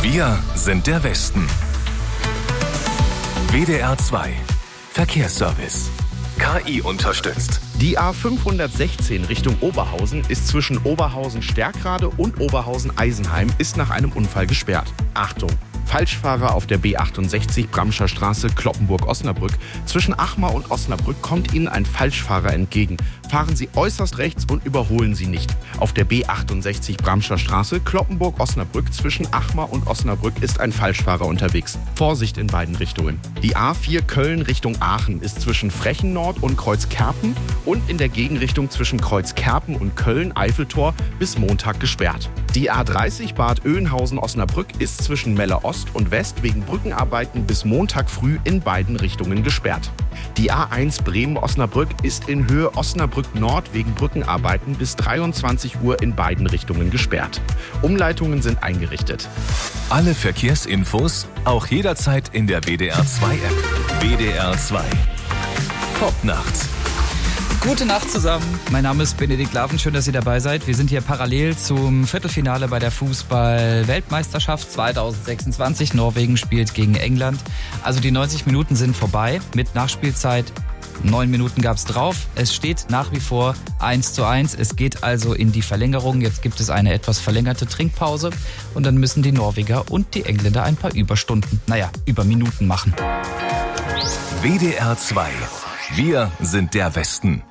Wir sind der Westen. WDR 2 Verkehrsservice. KI unterstützt. Die A516 Richtung Oberhausen ist zwischen Oberhausen-Stärkrade und Oberhausen-Eisenheim ist nach einem Unfall gesperrt. Achtung! Falschfahrer auf der B68 Bramscher Straße Cloppenburg-Osnabrück. Zwischen Achmar und Osnabrück kommt Ihnen ein Falschfahrer entgegen. Fahren Sie äußerst rechts und überholen Sie nicht. Auf der B68 Bramscher Straße Cloppenburg-Osnabrück zwischen Achmar und Osnabrück ist ein Falschfahrer unterwegs. Vorsicht in beiden Richtungen. Die A4 Köln Richtung Aachen ist zwischen Frechen-Nord und Kreuzkerpen und in der Gegenrichtung zwischen Kreuzkerpen und Köln-Eiffeltor bis Montag gesperrt. Die A30 Bad Oeynhausen-Osnabrück ist zwischen Melle Ost und West wegen Brückenarbeiten bis Montag früh in beiden Richtungen gesperrt. Die A1 Bremen-Osnabrück ist in Höhe Osnabrück Nord wegen Brückenarbeiten bis 23 Uhr in beiden Richtungen gesperrt. Umleitungen sind eingerichtet. Alle Verkehrsinfos auch jederzeit in der WDR 2 App. WDR 2 Popnacht. Gute Nacht zusammen. Mein Name ist Benedikt Laven. Schön, dass ihr dabei seid. Wir sind hier parallel zum Viertelfinale bei der Fußball-Weltmeisterschaft 2026. Norwegen spielt gegen England. Also die 90 Minuten sind vorbei mit Nachspielzeit. 9 Minuten gab es drauf. Es steht nach wie vor 1:1. Es geht also in die Verlängerung. Jetzt gibt es eine etwas verlängerte Trinkpause. Und dann müssen die Norweger und die Engländer ein paar Überstunden, Überminuten machen. WDR 2. Wir sind der Westen.